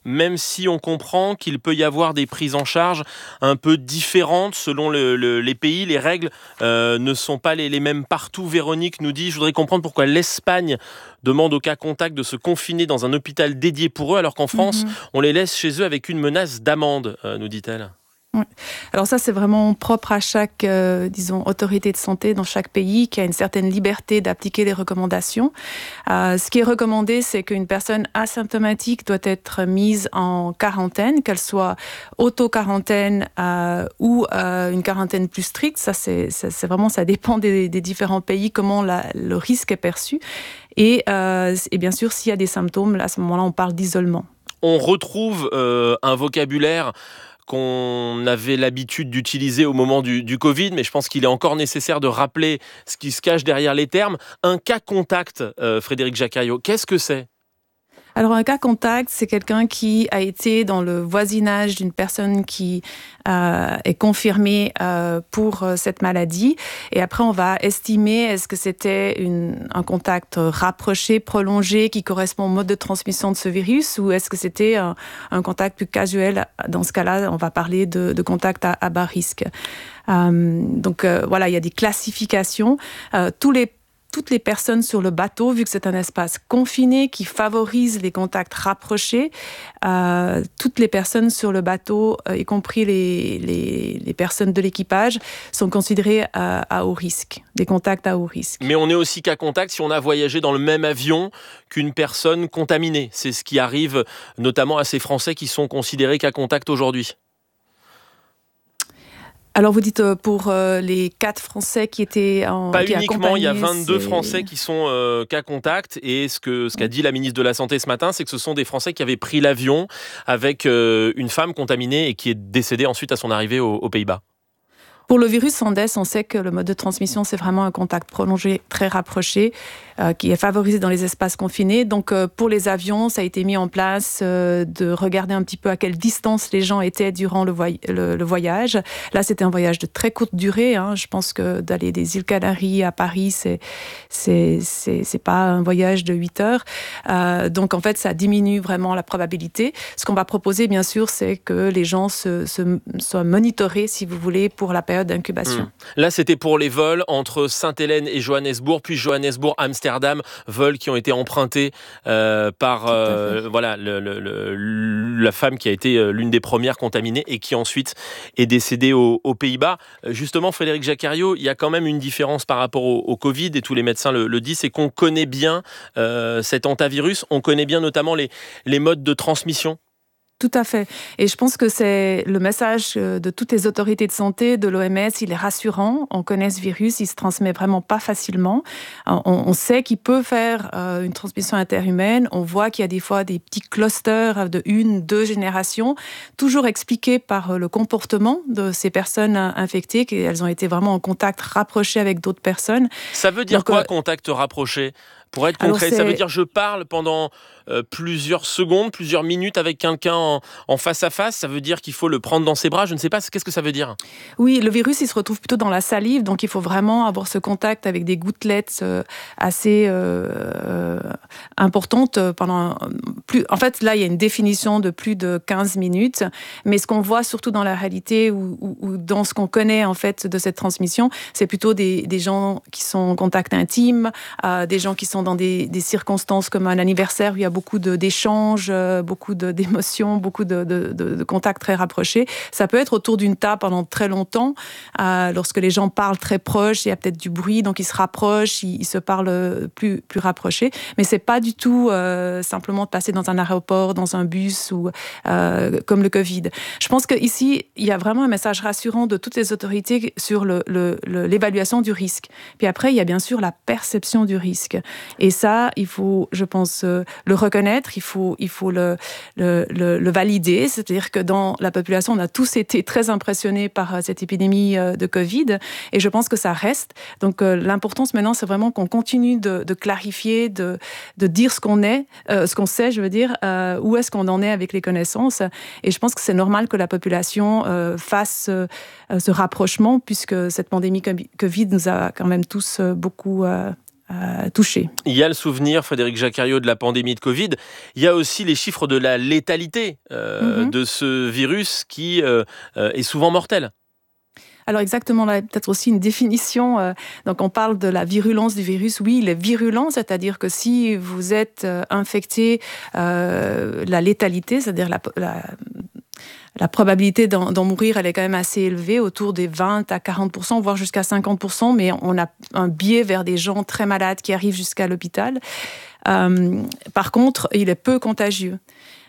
même si on comprend qu'il peut y avoir des prises en charge un peu différentes selon les pays. Les règles ne sont pas les mêmes partout. Véronique nous dit, je voudrais comprendre pourquoi l'Espagne demande aux cas contacts de se confiner dans un hôpital dédié pour eux, alors qu'en France, on les laisse chez eux avec une menace d'amende, nous dit-elle. Oui. Alors ça, c'est vraiment propre à chaque, autorité de santé dans chaque pays qui a une certaine liberté d'appliquer les recommandations. Ce qui est recommandé, c'est qu'une personne asymptomatique doit être mise en quarantaine, qu'elle soit auto-quarantaine ou une quarantaine plus stricte. Ça dépend des différents pays, comment le risque est perçu. Et bien sûr, s'il y a des symptômes, à ce moment-là, on parle d'isolement. On retrouve un vocabulaire qu'on avait l'habitude d'utiliser au moment du Covid, mais je pense qu'il est encore nécessaire de rappeler ce qui se cache derrière les termes. Un cas contact, Frédéric Jacquariot, qu'est-ce que c'est ? Alors, un cas contact, c'est quelqu'un qui a été dans le voisinage d'une personne qui est confirmée pour cette maladie. Et après, on va estimer est-ce que c'était un contact rapproché, prolongé, qui correspond au mode de transmission de ce virus, ou est-ce que c'était un contact plus casuel. Dans ce cas-là, on va parler de contact à bas risque. Voilà, il y a des classifications. Toutes les personnes sur le bateau, vu que c'est un espace confiné qui favorise les contacts rapprochés, toutes les personnes sur le bateau, y compris les personnes de l'équipage, sont considérées à haut risque, des contacts à haut risque. Mais on est aussi cas contact si on a voyagé dans le même avion qu'une personne contaminée. C'est ce qui arrive notamment à ces Français qui sont considérés cas contact aujourd'hui. Alors vous dites pour les 4 Français qui étaient Pas uniquement, il y a 22 Français qui sont cas contact, et ce qu'a dit la ministre de la Santé ce matin, c'est que ce sont des Français qui avaient pris l'avion avec une femme contaminée et qui est décédée ensuite à son arrivée aux Pays-Bas. Pour le virus Sandes, on sait que le mode de transmission, c'est vraiment un contact prolongé, très rapproché, qui est favorisé dans les espaces confinés. Donc, pour les avions, ça a été mis en place de regarder un petit peu à quelle distance les gens étaient durant le voyage. Là, c'était un voyage de très courte durée. Je pense que d'aller des îles Canaries à Paris, c'est pas un voyage de 8 heures. Donc, en fait, ça diminue vraiment la probabilité. Ce qu'on va proposer, bien sûr, c'est que les gens soient monitorés, si vous voulez, pour la période d'incubation. Là, c'était pour les vols entre Sainte-Hélène et Johannesburg, puis Johannesburg-Amsterdam, vols qui ont été empruntés par la femme qui a été l'une des premières contaminées et qui ensuite est décédée aux Pays-Bas. Justement, Frédéric Jacquariot, il y a quand même une différence par rapport au Covid, et tous les médecins le disent, c'est qu'on connaît bien cet hantavirus, on connaît bien notamment les modes de transmission. Tout à fait. Et je pense que c'est le message de toutes les autorités de santé, de l'OMS, il est rassurant. On connaît ce virus, il se transmet vraiment pas facilement. On sait qu'il peut faire une transmission interhumaine. On voit qu'il y a des fois des petits clusters de 1-2 générations, toujours expliqués par le comportement de ces personnes infectées, qu'elles ont été vraiment en contact rapproché avec d'autres personnes. Ça veut dire quoi, contact rapproché ? Pour être concret, ça veut dire je parle pendant plusieurs secondes, plusieurs minutes avec quelqu'un en face à face. Ça veut dire qu'il faut le prendre dans ses bras. Je ne sais pas, qu'est-ce que ça veut dire ? Oui, le virus, il se retrouve plutôt dans la salive. Donc, il faut vraiment avoir ce contact avec des gouttelettes assez importantes pendant En fait, là, il y a une définition de plus de 15 minutes. Mais ce qu'on voit surtout dans la réalité ou dans ce qu'on connaît, en fait, de cette transmission, c'est plutôt des gens qui sont en contact intime, des gens qui sont dans des circonstances comme un anniversaire où il y a beaucoup d'échanges, beaucoup d'émotions, beaucoup de contacts très rapprochés. Ça peut être autour d'une table pendant très longtemps, lorsque les gens parlent très proches, il y a peut-être du bruit, donc ils se rapprochent, ils se parlent plus rapprochés. Mais c'est pas du tout simplement de passer dans un aéroport, dans un bus ou comme le Covid. Je pense qu'ici, il y a vraiment un message rassurant de toutes les autorités sur l'évaluation du risque. Puis après, il y a bien sûr la perception du risque. Et ça, il faut, je pense, le reconnaître, il faut le valider. C'est-à-dire que dans la population, on a tous été très impressionnés par cette épidémie de Covid. Et je pense que ça reste. Donc, l'importance maintenant, c'est vraiment qu'on continue de clarifier, de dire ce qu'on sait, je veux dire, où est-ce qu'on en est avec les connaissances. Et je pense que c'est normal que la population fasse ce rapprochement, puisque cette pandémie Covid nous a quand même tous beaucoup touchés. Il y a le souvenir, Frédéric Jacquariot, de la pandémie de Covid. Il y a aussi les chiffres de la létalité de ce virus qui est souvent mortel. Alors exactement, là, peut-être aussi une définition. Donc on parle de la virulence du virus. Oui, il est virulent, c'est-à-dire que si vous êtes infecté, la létalité, c'est-à-dire la probabilité d'en mourir, elle est quand même assez élevée, autour des 20 à 40%, voire jusqu'à 50%, mais on a un biais vers des gens très malades qui arrivent jusqu'à l'hôpital. Par contre, il est peu contagieux.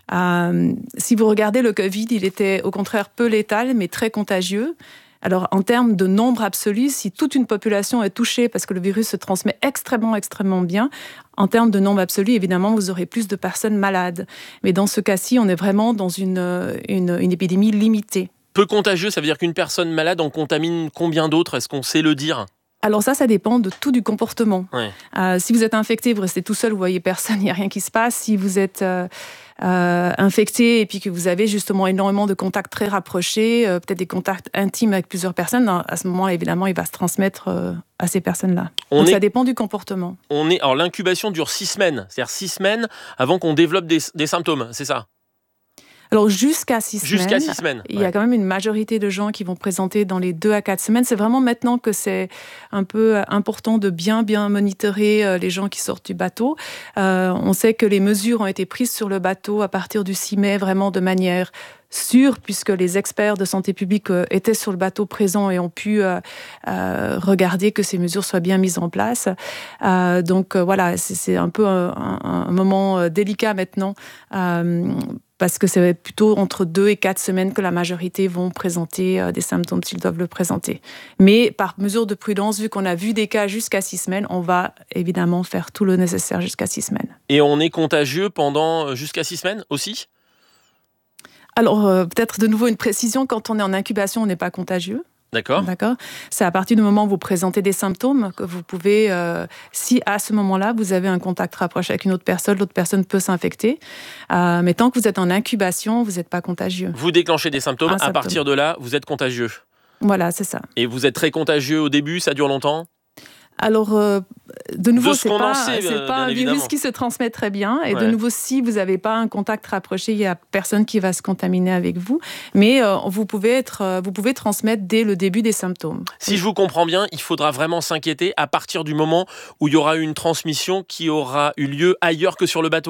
Si vous regardez le Covid, il était au contraire peu létal, mais très contagieux. Alors, en termes de nombre absolu, si toute une population est touchée, parce que le virus se transmet extrêmement, extrêmement bien, en termes de nombre absolu, évidemment, vous aurez plus de personnes malades. Mais dans ce cas-ci, on est vraiment dans une épidémie limitée. Peu contagieux, ça veut dire qu'une personne malade en contamine combien d'autres ? Est-ce qu'on sait le dire ? Alors ça dépend de tout du comportement. Ouais. Si vous êtes infecté, vous restez tout seul, vous voyez personne, il n'y a rien qui se passe. Si vous êtes infecté et puis que vous avez justement énormément de contacts très rapprochés, peut-être des contacts intimes avec plusieurs personnes, à ce moment-là, évidemment, il va se transmettre à ces personnes-là. Donc ça dépend du comportement. Alors l'incubation dure 6 semaines, c'est-à-dire 6 semaines avant qu'on développe des symptômes, c'est ça ? Alors jusqu'à 6 semaines. Jusqu'à 6 semaines. Il y a quand même une majorité de gens qui vont présenter dans les 2 à 4 semaines. C'est vraiment maintenant que c'est un peu important de bien monitorer les gens qui sortent du bateau. On sait que les mesures ont été prises sur le bateau à partir du 6 mai, vraiment de manière sûre, puisque les experts de santé publique étaient sur le bateau présents et ont pu regarder que ces mesures soient bien mises en place. Donc voilà, c'est un peu un moment délicat maintenant. Parce que c'est plutôt entre 2 et 4 semaines que la majorité vont présenter des symptômes s'ils doivent le présenter. Mais par mesure de prudence, vu qu'on a vu des cas jusqu'à 6 semaines, on va évidemment faire tout le nécessaire jusqu'à 6 semaines. Et on est contagieux pendant jusqu'à 6 semaines aussi ? Alors, peut-être de nouveau une précision, quand on est en incubation, on n'est pas contagieux. D'accord. C'est à partir du moment où vous présentez des symptômes que vous pouvez, si à ce moment-là, vous avez un contact rapproché avec une autre personne, l'autre personne peut s'infecter. Mais tant que vous êtes en incubation, vous n'êtes pas contagieux. Vous déclenchez des symptômes, à partir de là, vous êtes contagieux. Voilà, c'est ça. Et vous êtes très contagieux au début, ça dure longtemps ? Alors, de nouveau, c'est pas un virus qui se transmet très bien. Et de nouveau, si vous n'avez pas un contact rapproché, il n'y a personne qui va se contaminer avec vous. Mais vous pouvez transmettre dès le début des symptômes. Si je vous comprends bien, il faudra vraiment s'inquiéter à partir du moment où il y aura une transmission qui aura eu lieu ailleurs que sur le bateau ?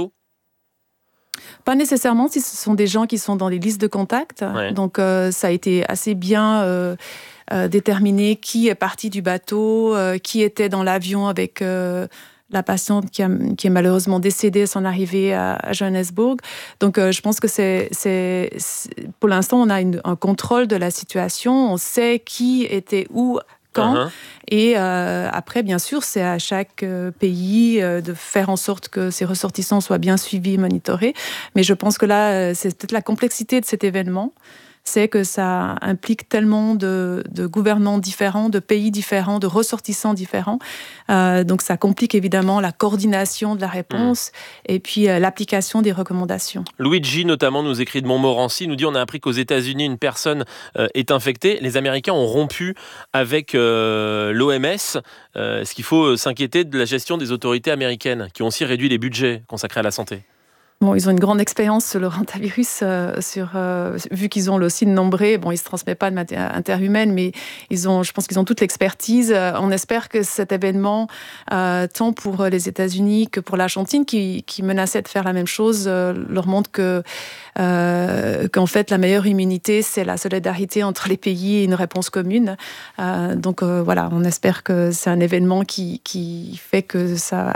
Pas nécessairement si ce sont des gens qui sont dans les listes de contacts. Ouais. Donc, ça a été assez bien déterminé qui est parti du bateau, qui était dans l'avion avec la patiente qui est malheureusement décédée à son arrivée à Johannesburg. Donc, je pense que c'est pour l'instant, on a un contrôle de la situation. On sait qui était où, quand. Et après, bien sûr, c'est à chaque pays de faire en sorte que ses ressortissants soient bien suivis, monitorés. Mais je pense que là, c'est peut-être la complexité de cet événement. C'est que ça implique tellement de gouvernants différents, de pays différents, de ressortissants différents. Donc, ça complique évidemment la coordination de la réponse et puis l'application des recommandations. Luigi, notamment, nous écrit de Montmorency, nous dit on a appris qu'aux États-Unis, une personne est infectée. Les Américains ont rompu avec l'OMS. Est-ce qu'il faut s'inquiéter de la gestion des autorités américaines qui ont aussi réduit les budgets consacrés à la santé ? Bon, ils ont une grande expérience sur le hantavirus, vu qu'ils ont aussi nombré. Bon, ils ne se transmettent pas de manière interhumaine, mais je pense qu'ils ont toute l'expertise. On espère que cet événement, tant pour les États-Unis que pour l'Argentine, qui menaçait de faire la même chose, leur montre qu'en fait, la meilleure immunité, c'est la solidarité entre les pays et une réponse commune. Donc voilà, on espère que c'est un événement qui fait que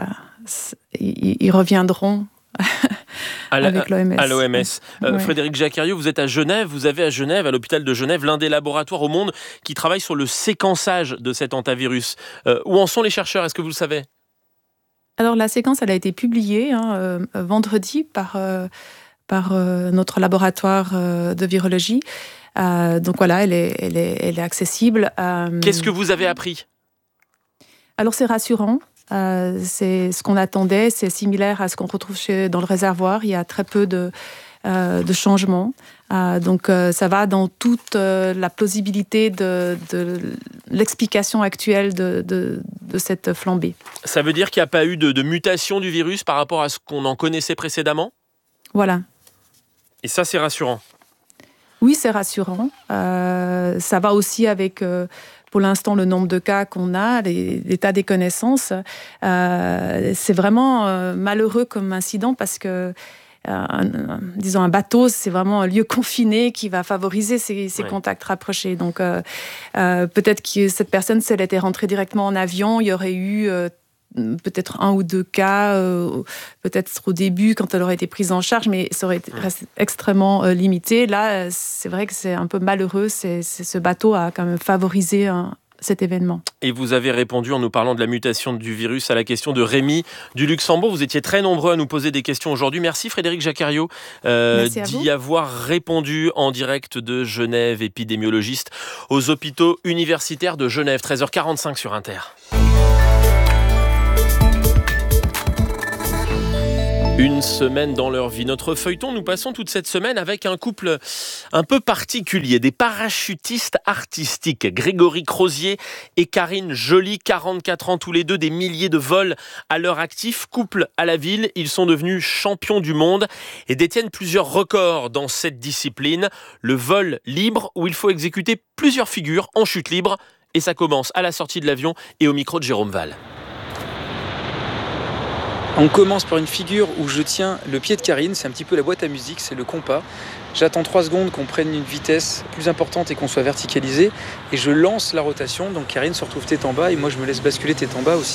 ils reviendront. Avec l'OMS. À l'OMS. Ouais. Frédéric Jacquariot, vous êtes à Genève. Vous avez à Genève, à l'hôpital de Genève, l'un des laboratoires au monde qui travaille sur le séquençage de cet hantavirus. Où en sont les chercheurs ? Est-ce que vous le savez ? Alors la séquence, elle a été publiée vendredi par notre laboratoire de virologie. Donc voilà, elle est accessible. Qu'est-ce que vous avez appris ? Alors c'est rassurant. C'est ce qu'on attendait, c'est similaire à ce qu'on retrouve dans le réservoir. Il y a très peu de changements. Donc ça va dans toute la plausibilité de l'explication actuelle de cette flambée. Ça veut dire qu'il n'y a pas eu de mutation du virus par rapport à ce qu'on en connaissait précédemment ? Voilà. Et ça, c'est rassurant. Oui, c'est rassurant. Ça va aussi avec, pour l'instant, le nombre de cas qu'on a, l'état des connaissances. C'est vraiment malheureux comme incident parce que, disons, un bateau, c'est vraiment un lieu confiné qui va favoriser ces contacts rapprochés. Donc, peut-être que cette personne, si elle était rentrée directement en avion, il y aurait eu peut-être 1 ou 2 cas, peut-être au début quand elle aurait été prise en charge, mais ça aurait été extrêmement limité. Là, c'est vrai que c'est un peu malheureux. Ce bateau a quand même favorisé cet événement. Et vous avez répondu en nous parlant de la mutation du virus à la question de Rémi du Luxembourg. Vous étiez très nombreux à nous poser des questions aujourd'hui. Merci Frédéric Jacquariot d'y avoir répondu en direct de Genève, épidémiologiste aux hôpitaux universitaires de Genève. 13h45 sur Inter. Une semaine dans leur vie. Notre feuilleton, nous passons toute cette semaine avec un couple un peu particulier, des parachutistes artistiques, Grégory Crozier et Karine Joly, 44 ans tous les deux, des milliers de vols à leur actif. Couple à la ville, ils sont devenus champions du monde et détiennent plusieurs records dans cette discipline. Le vol libre, où il faut exécuter plusieurs figures en chute libre. Et ça commence à la sortie de l'avion et au micro de Jérôme Val. On commence par une figure où je tiens le pied de Karine, c'est un petit peu la boîte à musique, c'est le compas. J'attends 3 secondes qu'on prenne une vitesse plus importante et qu'on soit verticalisé. Et je lance la rotation, donc Karine se retrouve tête en bas et moi je me laisse basculer tête en bas aussi.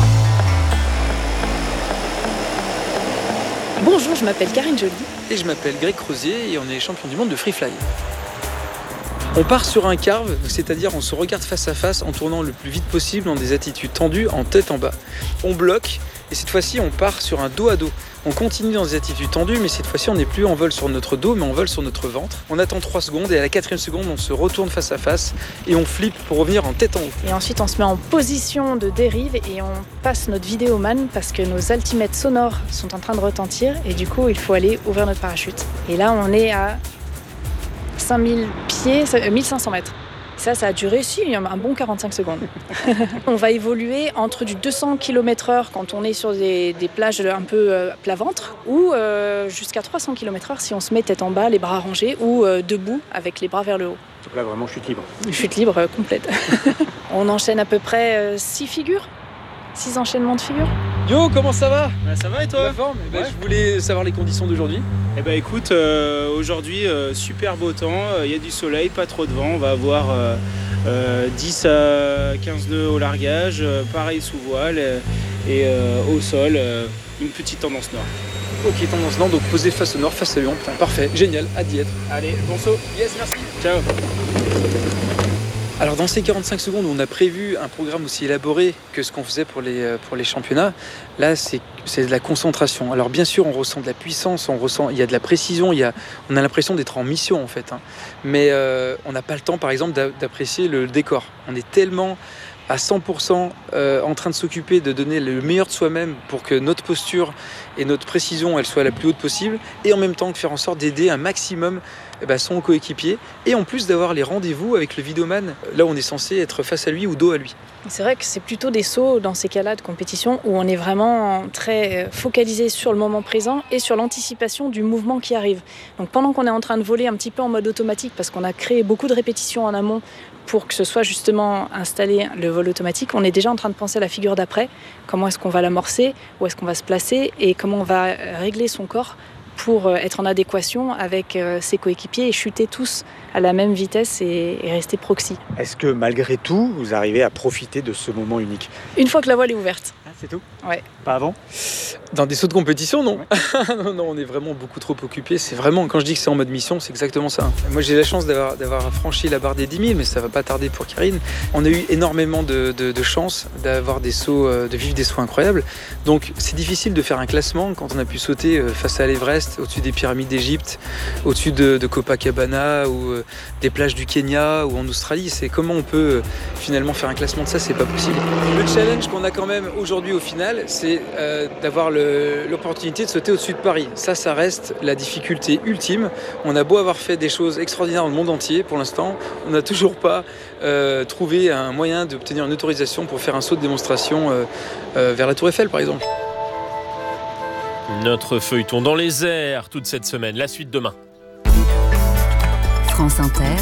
Bonjour, je m'appelle Karine Joly. Et je m'appelle Greg Crozier et on est champion du monde de free fly. On part sur un carve, c'est-à-dire on se regarde face à face en tournant le plus vite possible dans des attitudes tendues en tête en bas. On bloque et cette fois-ci on part sur un dos à dos. On continue dans des attitudes tendues mais cette fois-ci on n'est plus en vol sur notre dos mais on vole sur notre ventre. On attend 3 secondes et à la 4e seconde on se retourne face à face et on flippe pour revenir en tête en haut. Et ensuite on se met en position de dérive et on passe notre vidéoman parce que nos altimètres sonores sont en train de retentir et du coup il faut aller ouvrir notre parachute. Et là on est à 5000 pieds, 1500 mètres. Ça a duré un bon 45 secondes. On va évoluer entre du 200 km/h quand on est sur des plages un peu plat ventre ou jusqu'à 300 km/h si on se met tête en bas, les bras rangés ou debout avec les bras vers le haut. Donc là, vraiment chute libre. Chute libre complète. On enchaîne à peu près 6 figures, 6 enchaînements de figures. Yo, comment ça va ? Ça va et toi ? La forme ? Je voulais savoir les conditions d'aujourd'hui. Écoute, aujourd'hui, super beau temps, il y a du soleil, pas trop de vent, on va avoir 10 à 15 nœuds au largage, pareil sous voile et au sol, une petite tendance nord. Ok, tendance nord, donc posé face au nord, face à Lyon. Putain, parfait, génial, hâte d'y être. Allez, bon saut. Yes, merci. Ciao. Alors dans ces 45 secondes, on a prévu un programme aussi élaboré que ce qu'on faisait pour les championnats. Là, c'est de la concentration. Alors bien sûr, on ressent de la puissance, il y a de la précision, on a l'impression d'être en mission en fait. Mais on n'a pas le temps, par exemple, d'apprécier le décor. On est tellement à 100% en train de s'occuper de donner le meilleur de soi-même pour que notre posture et notre précision, elle soit la plus haute possible, et en même temps de faire en sorte d'aider un maximum son coéquipier, et en plus d'avoir les rendez-vous avec le vidéoman, là où on est censé être face à lui ou dos à lui. C'est vrai que c'est plutôt des sauts dans ces cas-là de compétition où on est vraiment très focalisé sur le moment présent et sur l'anticipation du mouvement qui arrive. Donc pendant qu'on est en train de voler un petit peu en mode automatique, parce qu'on a créé beaucoup de répétitions en amont pour que ce soit justement installé le vol automatique, on est déjà en train de penser à la figure d'après, comment est-ce qu'on va l'amorcer, où est-ce qu'on va se placer et comment on va régler son corps pour être en adéquation avec ses coéquipiers et chuter tous à la même vitesse et rester proxy. Est-ce que malgré tout, vous arrivez à profiter de ce moment unique ? Une fois que la voile est ouverte. Ah, c'est tout ? Ouais. Pas avant ? Dans des sauts de compétition, non. Non, on est vraiment beaucoup trop occupés. C'est vraiment, quand je dis que c'est en mode mission, c'est exactement ça. Moi, j'ai la chance d'avoir franchi la barre des 10 000, mais ça va pas tarder pour Karine. On a eu énormément de chance d'avoir des sauts, de vivre des sauts incroyables. Donc, c'est difficile de faire un classement quand on a pu sauter face à l'Everest, au-dessus des pyramides d'Égypte, au-dessus de Copacabana ou des plages du Kenya ou en Australie. C'est comment on peut finalement faire un classement de ça, c'est pas possible. Le challenge qu'on a quand même aujourd'hui aujourd'hui au final, c'est d'avoir l'opportunité de sauter au-dessus de Paris. Ça reste la difficulté ultime. On a beau avoir fait des choses extraordinaires dans le monde entier, pour l'instant, on n'a toujours pas trouvé un moyen d'obtenir une autorisation pour faire un saut de démonstration vers la Tour Eiffel, par exemple. Notre feuilleton dans les airs toute cette semaine. La suite demain. France Inter,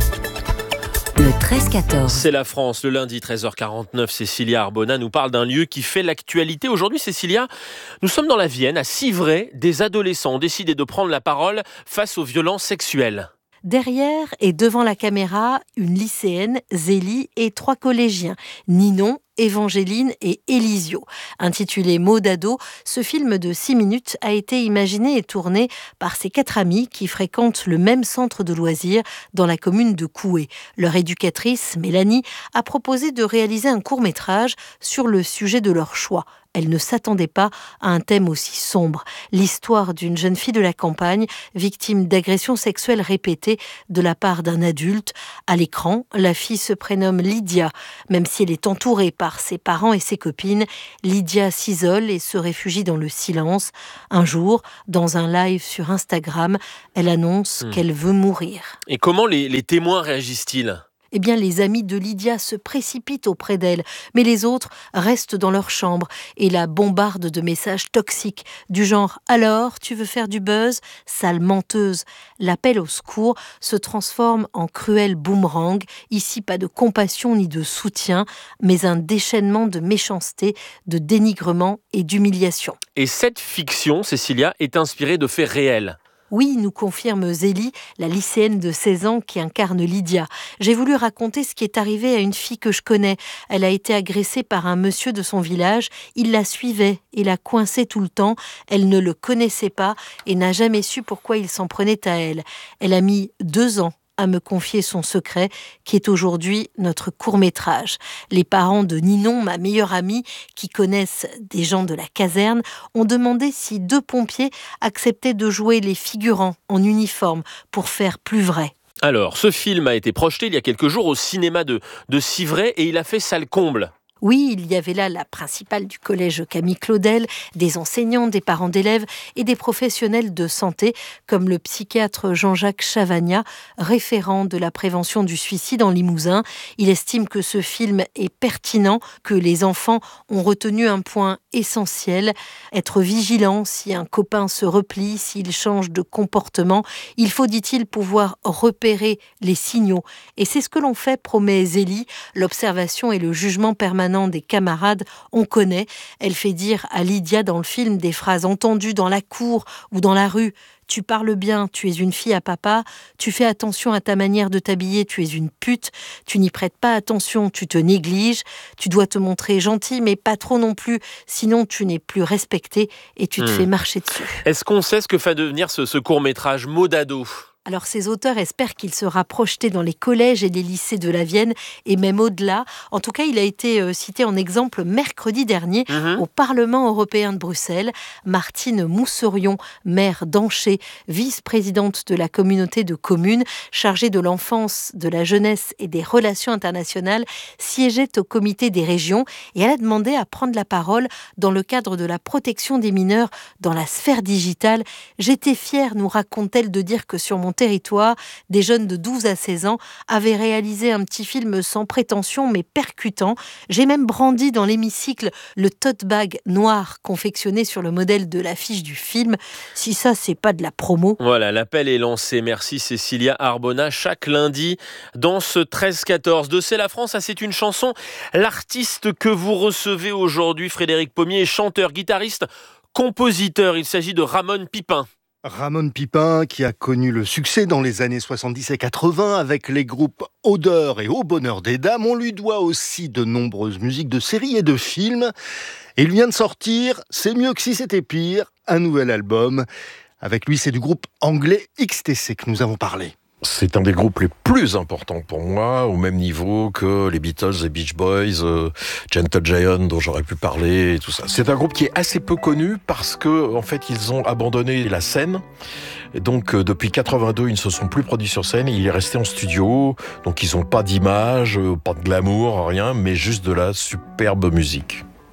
le 13-14. C'est la France, le lundi 13h49. Cécilia Arbona nous parle d'un lieu qui fait l'actualité. Aujourd'hui, Cécilia, nous sommes dans la Vienne, à Civray. Des adolescents ont décidé de prendre la parole face aux violences sexuelles. Derrière et devant la caméra, une lycéenne, Zélie, et 3 collégiens, Ninon, Évangéline et Élisio. Intitulé Mots d'ado, ce film de 6 minutes a été imaginé et tourné par ces 4 amis qui fréquentent le même centre de loisirs dans la commune de Coué. Leur éducatrice, Mélanie, a proposé de réaliser un court-métrage sur le sujet de leur choix. Elle ne s'attendait pas à un thème aussi sombre. L'histoire d'une jeune fille de la campagne, victime d'agressions sexuelles répétées de la part d'un adulte. À l'écran, la fille se prénomme Lydia. Même si elle est entourée par ses parents et ses copines, Lydia s'isole et se réfugie dans le silence. Un jour, dans un live sur Instagram, elle annonce qu'elle veut mourir. Et comment les témoins réagissent-ils ? Eh bien, les amis de Lydia se précipitent auprès d'elle, mais les autres restent dans leur chambre et la bombardent de messages toxiques, du genre « Alors, tu veux faire du buzz ? Sale menteuse !» L'appel au secours se transforme en cruel boomerang. Ici, pas de compassion ni de soutien, mais un déchaînement de méchanceté, de dénigrement et d'humiliation. Et cette fiction, Cécilia, est inspirée de faits réels. Oui, nous confirme Zélie, la lycéenne de 16 ans qui incarne Lydia. J'ai voulu raconter ce qui est arrivé à une fille que je connais. Elle a été agressée par un monsieur de son village. Il la suivait et la coinçait tout le temps. Elle ne le connaissait pas et n'a jamais su pourquoi il s'en prenait à elle. Elle a mis 2 ans à me confier son secret, qui est aujourd'hui notre court-métrage. Les parents de Ninon, ma meilleure amie, qui connaissent des gens de la caserne, ont demandé si 2 pompiers acceptaient de jouer les figurants en uniforme pour faire plus vrai. Alors, ce film a été projeté il y a quelques jours au cinéma de Civray et il a fait salle comble. Oui, il y avait là la principale du collège Camille Claudel, des enseignants, des parents d'élèves et des professionnels de santé, comme le psychiatre Jean-Jacques Chavagna, référent de la prévention du suicide en Limousin. Il estime que ce film est pertinent, que les enfants ont retenu un point essentiel, être vigilant si un copain se replie, s'il change de comportement. Il faut, dit-il, pouvoir repérer les signaux. Et c'est ce que l'on fait, promet Zélie, l'observation et le jugement permanent des camarades, on connaît. Elle fait dire à Lydia dans le film des phrases entendues dans la cour ou dans la rue. Tu parles bien, tu es une fille à papa. Tu fais attention à ta manière de t'habiller, tu es une pute. Tu n'y prêtes pas attention, tu te négliges. Tu dois te montrer gentil, mais pas trop non plus. Sinon, tu n'es plus respecté et tu te fais marcher dessus. Est-ce qu'on sait ce que va devenir ce court-métrage Mots d'ado ? Alors ces auteurs espèrent qu'il sera projeté dans les collèges et les lycées de la Vienne et même au-delà. En tout cas, il a été cité en exemple mercredi dernier au Parlement européen de Bruxelles. Martine Mousserion, maire d'Anché, vice-présidente de la communauté de communes, chargée de l'enfance, de la jeunesse et des relations internationales, siégeait au comité des régions et elle a demandé à prendre la parole dans le cadre de la protection des mineurs dans la sphère digitale. J'étais fière, nous raconte-t-elle, de dire que sur mon territoire, des jeunes de 12 à 16 ans avaient réalisé un petit film sans prétention mais percutant. J'ai même brandi dans l'hémicycle le tote bag noir confectionné sur le modèle de l'affiche du film. Si ça, c'est pas de la promo. Voilà, l'appel est lancé. Merci Cécilia Arbona. Chaque lundi, dans ce 13-14 de C'est la France, c'est une chanson. L'artiste que vous recevez aujourd'hui, Frédéric Pommier, est chanteur, guitariste, compositeur. Il s'agit de Ramon Pipin. Ramon Pipin, qui a connu le succès dans les années 70 et 80 avec les groupes Odeur et Au Bonheur des Dames. On lui doit aussi de nombreuses musiques de séries et de films. Et il vient de sortir C'est mieux que si c'était pire, un nouvel album. Avec lui, c'est du groupe anglais XTC que nous avons parlé. C'est un des groupes les plus importants pour moi, au même niveau que les Beatles, les Beach Boys, Gentle Giant, dont j'aurais pu parler, et tout ça. C'est un groupe qui est assez peu connu parce que, en fait, ils ont abandonné la scène. Et donc, depuis 82, ils ne se sont plus produits sur scène. Il est resté en studio. Donc, ils n'ont pas d'image, pas de glamour, rien, mais juste de la superbe musique.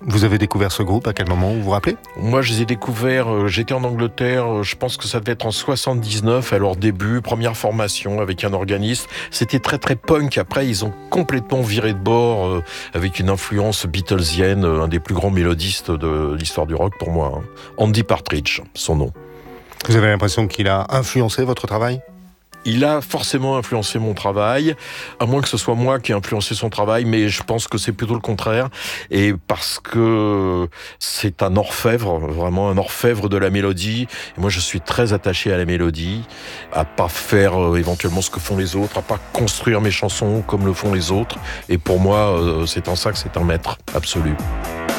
Vous avez découvert ce groupe à quel moment, vous vous rappelez? Moi, je les ai découverts, j'étais en Angleterre, je pense que ça devait être en 79, à leur début, première formation avec un organiste. C'était très très punk. Après, ils ont complètement viré de bord avec une influence beatlesienne, un des plus grands mélodistes de l'histoire du rock pour moi. Andy Partridge, son nom. Vous avez l'impression qu'il a influencé votre travail? Il a forcément influencé mon travail, à moins que ce soit moi qui ai influencé son travail, mais je pense que c'est plutôt le contraire. Et parce que c'est un orfèvre, vraiment un orfèvre de la mélodie. Et moi, je suis très attaché à la mélodie, à pas faire éventuellement ce que font les autres, à pas construire mes chansons comme le font les autres. Et pour moi, c'est en ça que c'est un maître absolu.